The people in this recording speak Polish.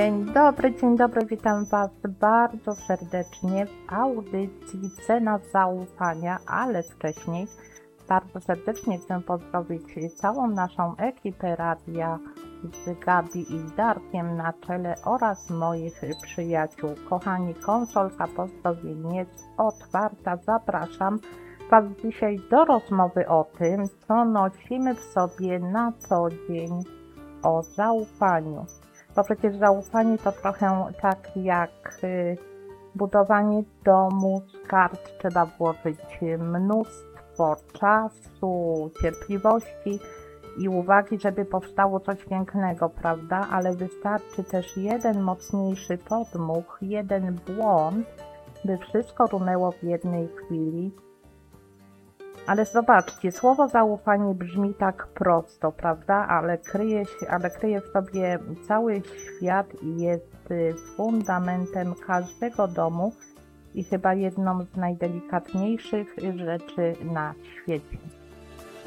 Dzień dobry, witam Was bardzo serdecznie w audycji Cena Zaufania, ale wcześniej bardzo serdecznie chcę pozdrowić całą naszą ekipę radia z Gabi i z Darkiem na czele oraz moich przyjaciół. Kochani, konsolka pozdrowień jest otwarta. Zapraszam Was dzisiaj do rozmowy o tym, co nosimy w sobie na co dzień, o zaufaniu. Bo przecież zaufanie to trochę tak jak budowanie domu z kart. Trzeba włożyć mnóstwo czasu, cierpliwości i uwagi, żeby powstało coś pięknego, prawda? Ale wystarczy też jeden mocniejszy podmuch, jeden błąd, by wszystko runęło w jednej chwili. Ale zobaczcie, słowo zaufanie brzmi tak prosto, prawda? Ale kryje w sobie cały świat i jest fundamentem każdego domu i chyba jedną z najdelikatniejszych rzeczy na świecie.